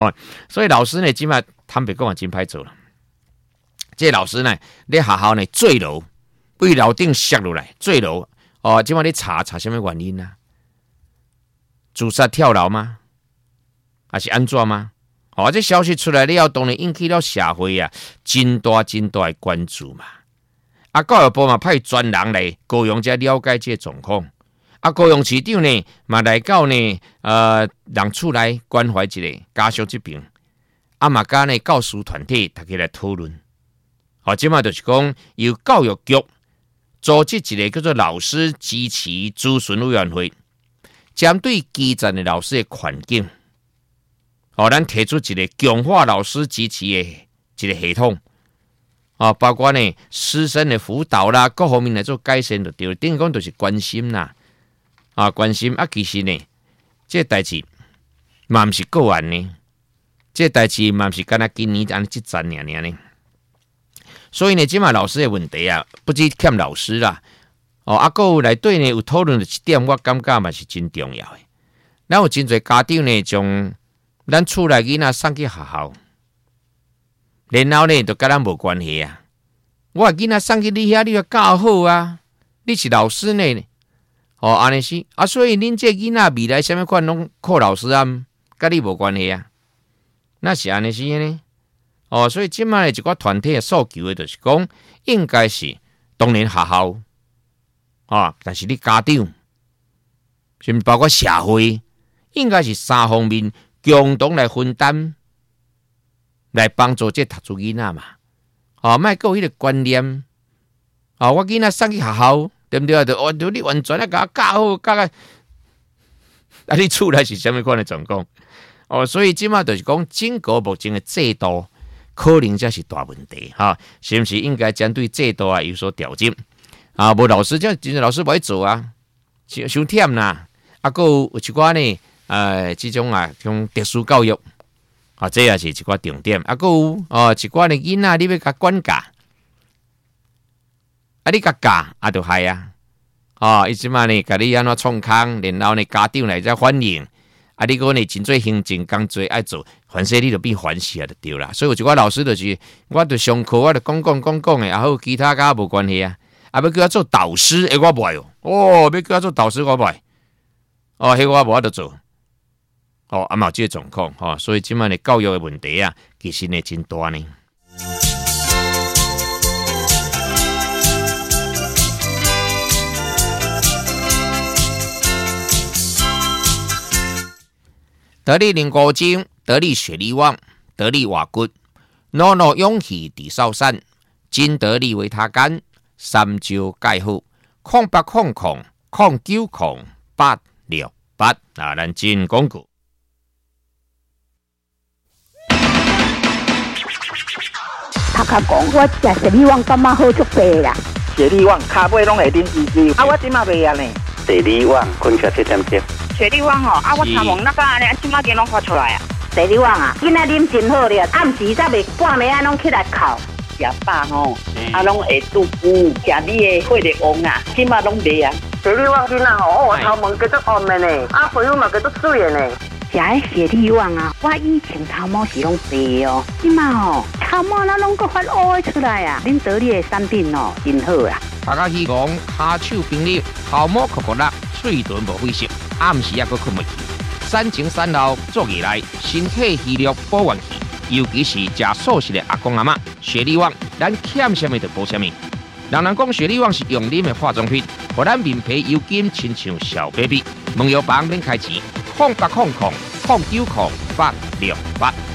所以老师呢，今麦坦白讲也真歹做了。这老师呢，咧学校呢坠楼，为楼顶摔落来坠楼。哦，今麦咧查什么原因啊？自杀跳楼吗？还是安怎吗？哦，这消息出来了，当然引起了社会啊真大的关注嘛。啊，教育部嘛派专人来高雄才了解这状况。啊，高雄市长呢嘛来到呢人厝来关怀一下，家属这边。啊嘛甲呢教师团体大家来讨论。哦，即嘛就是讲由教育局组织一个叫做老师支持咨询委员会，针对基层的老师的环境，咱提出一个强化老师支持的一个系统，包括呢师生的辅导啦，各方面来做改善就对了。等于讲就是关心啦，关心啊，其实呢，这代志嘛不是个案呢，这代志嘛不是干那今年安即阵尔呢。所以呢，即马老师的问题啊，不止欠老师啦，还有内底呢有讨论的一点，我感觉嘛是真重要的。咱有真侪家长呢，将咱厝内囡仔送去学校，然后呢，就跟咱无关系啊。我囡仔送去你遐，你要教好啊，你是老师呢，安尼是啊，所以恁这囡仔未来什么款拢靠老师啊，跟你无关系啊，那是安尼是呢。所以即摆的一个团体的诉求的，就是讲，应该是当然学校，但是你家长，甚至包括社会，应该是三方面共同来分担，来帮助这读书囡仔嘛。莫有迄个观念，我囡仔送去学校，对不对？就你完全甲教好，教啊，你厝内是什么款的状况？所以即摆就是讲，整个目前的制度。可能才是大问题是不是应该针对制度有所调整无老师真正老师不会做伤忝啦，还有一寡呢这种像特殊教育这也是一寡重点，还有一寡呢囡仔你要甲管教你甲教就害伊即摆呢甲你安怎创空，然后呢家长来再反映。你讲呢，真做行政工作爱做，凡事你就变凡事就对啦。所以有一寡老师就是，我就上课我就讲的，然后其他甲无关系啊。要叫我做导师，我不爱要叫我做导师我不爱。迄个我无法度做。嘛有这个状况所以即摆的教育的问题啊，其实呢真大呢。得力零高精，得力雪力旺，得力瓦骨，诺诺勇气地少山，金得力维他干，三招盖好，0800090868咱进广告。 头壳讲，我食雪力旺感觉好足白啦。 雪力旺骹尾拢会啉滋滋，我即马袂啊呢。 雪力旺困起7点钟。 雪力旺我参望那个安尼，即马间拢发出来啊。雪力旺囡仔啉真好咧，暗时才袂半暝啊拢起来哭。 食饱拢会肚腹，食你的血力旺啊，即马拢袂啊。 雪力旺囡仔我头毛叫做红的呢，朋友嘛叫做水的呢。 食迄雪力旺我以前头毛是拢白即马头毛那拢个发乌的出来啊。恁得力的产品真好啊。 大家希望骹手冰力，头毛酷酷辣，嘴唇无灰色，暗时也阁困袂去。产前产后做起来，身体虚弱保元气，尤其是食素食的阿公阿嬷，雪力旺咱欠什么就补什么。人讲雪力旺是用啉的化妆品，互咱面皮油金亲像小 baby。问药房免开钱，0800090868。